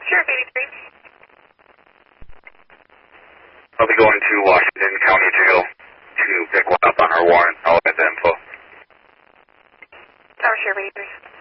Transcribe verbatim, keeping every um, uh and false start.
Sheriff eighty-three. I'll be going to Washington County Jail to pick one up on our warrant. I'll get the info. Tower Sheriff eighty-three.